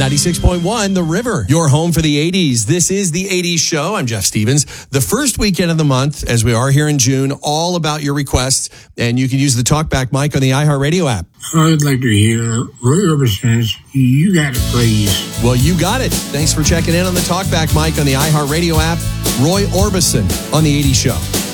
96.1 The River, your home for the 80s. This is the 80s show. I'm Jeff Stevens. The first weekend of the month, as we are here in June, all about your requests. And you can use the TalkBack mic on the iHeartRadio app. I'd like to hear Roy Orbison's You Got It, Please. Well, you got it. Thanks for checking in on the TalkBack mic on the iHeartRadio app. Roy Orbison on the 80s show.